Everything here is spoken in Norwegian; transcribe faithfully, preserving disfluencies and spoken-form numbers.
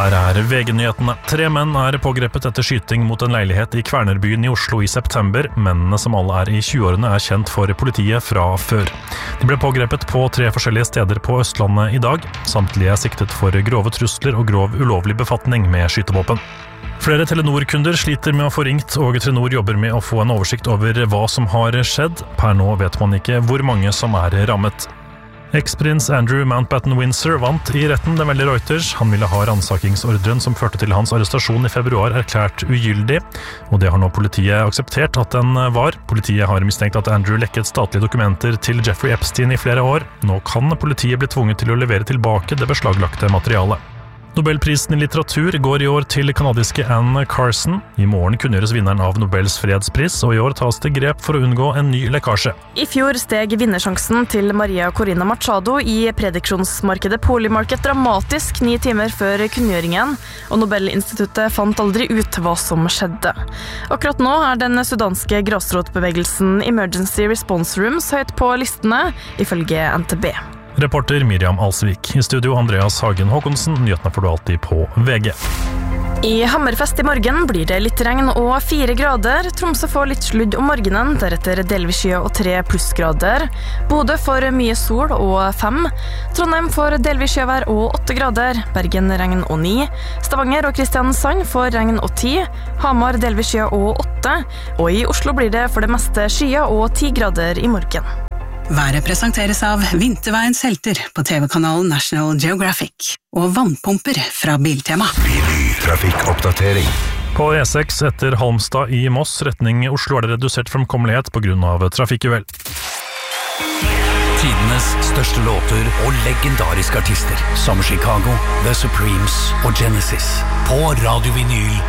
Her er V G-nyhetene. Tre menn er pågrepet etter skyting mot en leilighet i Kvernerbyen i Oslo i september. Mennene, som alle er i tjueårene, er kjent for politiet fra før. De ble pågrepet på tre forskjellige steder på Østlandet i dag. Samtlige er siktet for grove trusler og grov ulovlig befatning med skytevåpen. Flere Telenor-kunder sliter med å få ringt, og Telenor jobber med å få en oversikt over hva som har skjedd. Per nå vet man ikke hvor mange som er rammet. Eks-prins Andrew Mountbatten-Windsor vant i retten, det melder Reuters. Han ville ha ransakingsordren som førte til hans arrestasjon i februar erklært ugyldig, og det har nå politiet akseptert at den var. Politiet har mistenkt at Andrew lekket statlige dokumenter til Jeffrey Epstein i flere år. Nå kan politiet bli tvunget til å levere tilbake det beslaglagte materialet. Nobelprisen i litteratur går i år til kanadiske Anne Carson. I morgen kunngjøres vinneren av Nobels fredspris, og i år tas det grep for å unngå en ny lekkasje. I fjor steg vinnersjansen til Maria Corina Machado i prediksjonsmarkedet Polymarket dramatisk ni timer før kunngjøringen, og Nobelinstituttet fant aldri ut hva som skjedde. Akkurat nå er den sudanske grasrotbevegelsen Emergency Response Rooms høyt på listene, ifølge N T B. Reporter Miriam Alsvik. I studio Andreas Hagen Håkonsen. Nyhetene får du alltid på V G. I Hammerfest i morgen blir det litt regn og fire grader. Tromsø får litt sludd om morgenen, deretter delvis skya og tre plussgrader. Bodø får mye sol og fem. Trondheim får delvis skjevær og åtte grader. Bergen regn og ni. Stavanger og Kristiansand får regn og ti. Hamar delvis skya og åtte. Og i Oslo blir det for det meste skya og ti grader i morgen. Været presenteres av Vinterveiens helter på T V-kanalen National Geographic og vannpumper fra Biltema. Trafikkoppdatering. På E seks etter Halmstad i Moss retning Oslo er det redusert fremkommelighet på grunn av trafikkuhell. Tidenes største låter og legendariske artister som Chicago, The Supremes og Genesis på Radio Vinyl